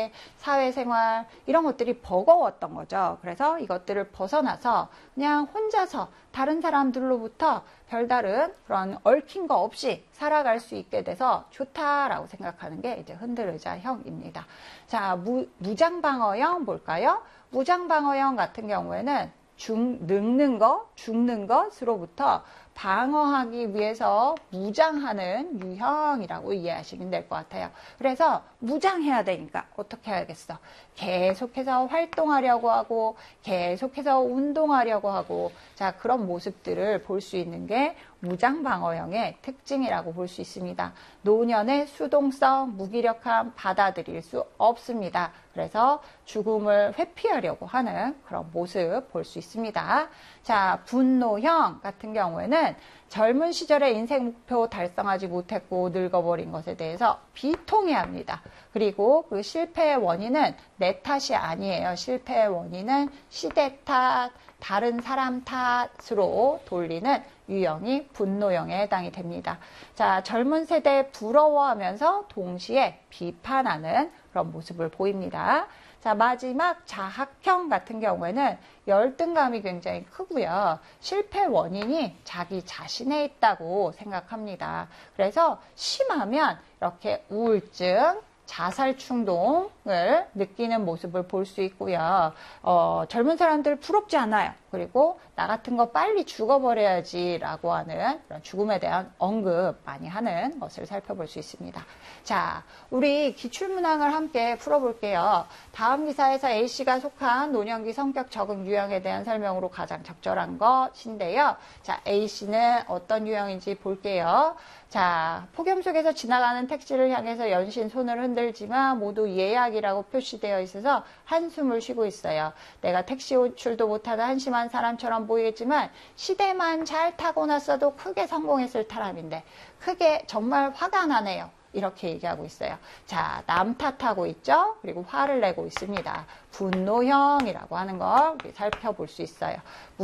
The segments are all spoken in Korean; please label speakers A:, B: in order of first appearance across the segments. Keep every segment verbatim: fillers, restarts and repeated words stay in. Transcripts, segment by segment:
A: 관계, 사회생활 이런 것들이 버거웠던 거죠. 그래서 이것들을 벗어나서 그냥 혼자서 다른 사람들로부터 별다른 그런 얽힌 거 없이 살아갈 수 있게 돼서 좋다라고 생각하는 게 이제 흔들의자형입니다. 자, 무, 무장방어형 볼까요? 무장방어형 같은 경우에는 죽, 늙는 것, 죽는 것으로부터 방어하기 위해서 무장하는 유형이라고 이해하시면 될 것 같아요. 그래서 무장해야 되니까 어떻게 해야겠어? 계속해서 활동하려고 하고 계속해서 운동하려고 하고 자 그런 모습들을 볼 수 있는 게 무장방어형의 특징이라고 볼 수 있습니다. 노년의 수동성, 무기력함 받아들일 수 없습니다. 그래서 죽음을 회피하려고 하는 그런 모습 볼 수 있습니다. 자, 분노형 같은 경우에는 젊은 시절의 인생 목표 달성하지 못했고 늙어버린 것에 대해서 비통해합니다. 그리고 그 실패의 원인은 내 탓이 아니에요. 실패의 원인은 시대 탓, 다른 사람 탓으로 돌리는 유형이 분노형에 해당이 됩니다. 자, 젊은 세대에 부러워하면서 동시에 비판하는 그런 모습을 보입니다. 자, 마지막 자학형 같은 경우에는 열등감이 굉장히 크고요. 실패 원인이 자기 자신에 있다고 생각합니다. 그래서 심하면 이렇게 우울증, 자살 충동을 느끼는 모습을 볼 수 있고요. 어, 젊은 사람들 부럽지 않아요. 그리고 나 같은 거 빨리 죽어버려야지 라고 하는 그런 죽음에 대한 언급 많이 하는 것을 살펴볼 수 있습니다. 자, 우리 기출문항을 함께 풀어볼게요. 다음 기사에서 A씨가 속한 노년기 성격 적응 유형에 대한 설명으로 가장 적절한 것인데요. 자, A씨는 어떤 유형인지 볼게요. 자, 폭염 속에서 지나가는 택시를 향해서 연신 손을 흔들지만 모두 예약이라고 표시되어 있어서 한숨을 쉬고 있어요. 내가 택시 호출도 못하는 한심한 사람처럼 보이겠지만 시대만 잘 타고 났어도 크게 성공했을 사람인데 크게 정말 화가 나네요. 이렇게 얘기하고 있어요. 자, 남 탓하고 있죠? 그리고 화를 내고 있습니다. 분노형이라고 하는 걸 우리 살펴볼 수 있어요.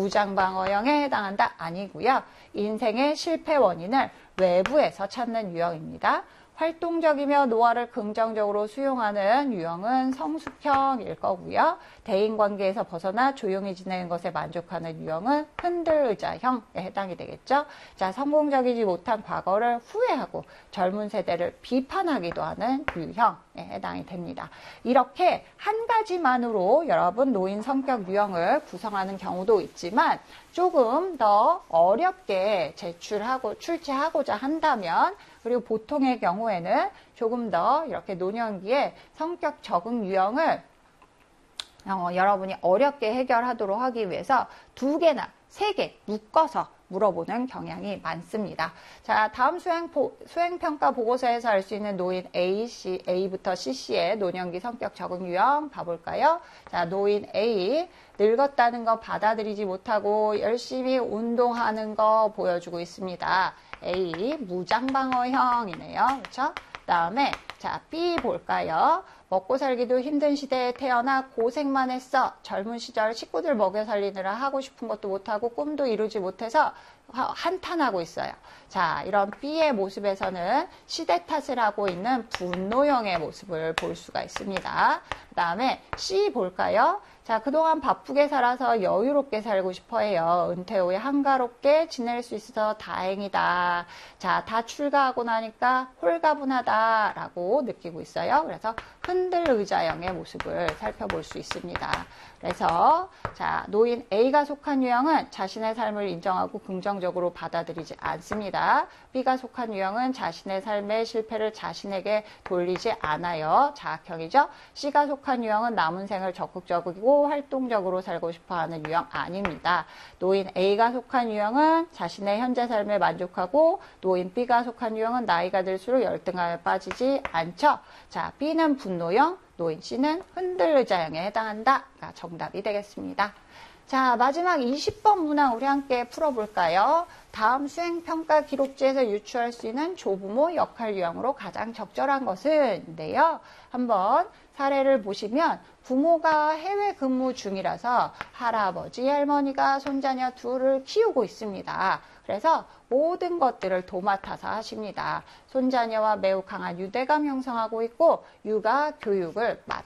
A: 무장방어형에 해당한다? 아니고요. 인생의 실패 원인을 외부에서 찾는 유형입니다. 활동적이며 노화를 긍정적으로 수용하는 유형은 성숙형일 거고요. 대인관계에서 벗어나 조용히 지내는 것에 만족하는 유형은 흔들의자형에 해당이 되겠죠. 자, 성공적이지 못한 과거를 후회하고 젊은 세대를 비판하기도 하는 유형에 해당이 됩니다. 이렇게 한 가지만으로 여러분 노인 성격 유형을 구성하는 경우도 있지만 조금 더 어렵게 제출하고 출제하고자 한다면 그리고 보통의 경우에는 조금 더 이렇게 노년기에 성격 적응 유형을 어, 여러분이 어렵게 해결하도록 하기 위해서 두 개나 세 개 묶어서 물어보는 경향이 많습니다. 자, 다음 수행, 수행평가 보고서에서 알 수 있는 노인 A, C, A부터 C씨의 노년기 성격 적응 유형 봐볼까요? 자, 노인 A, 늙었다는 거 받아들이지 못하고 열심히 운동하는 거 보여주고 있습니다. A, 무장방어형이네요. 그렇죠? 다음에 자, B 볼까요? 먹고 살기도 힘든 시대에 태어나 고생만 했어. 젊은 시절 식구들 먹여 살리느라 하고 싶은 것도 못하고 꿈도 이루지 못해서 한탄하고 있어요. 자, 이런 B의 모습에서는 시대 탓을 하고 있는 분노형의 모습을 볼 수가 있습니다. 그 다음에 C 볼까요? 자, 그동안 바쁘게 살아서 여유롭게 살고 싶어 해요. 은퇴 후에 한가롭게 지낼 수 있어서 다행이다. 자, 다 출가하고 나니까 홀가분하다라고 느끼고 있어요. 그래서 흔들의자형의 모습을 살펴볼 수 있습니다. 그래서 자, 노인 A가 속한 유형은 자신의 삶을 인정하고 긍정적으로 받아들이지 않습니다. B가 속한 유형은 자신의 삶의 실패를 자신에게 돌리지 않아요. 자학형이죠. C가 속한 유형은 남은 생을 적극적이고 활동적으로 살고 싶어하는 유형 아닙니다. 노인 A가 속한 유형은 자신의 현재 삶에 만족하고 노인 B가 속한 유형은 나이가 들수록 열등감에 빠지지 않죠. 자, B는 분노형, 노인 C는 흔들의자형에 해당한다가 정답이 되겠습니다. 자, 마지막 이십 번 문항 우리 함께 풀어볼까요? 다음 수행평가 기록지에서 유추할 수 있는 조부모 역할 유형으로 가장 적절한 것은 인데요. 한번 사례를 보시면 부모가 해외 근무 중이라서 할아버지, 할머니가 손자녀 둘을 키우고 있습니다. 그래서 모든 것들을 도맡아서 하십니다. 손자녀와 매우 강한 유대감 형성하고 있고 육아 교육을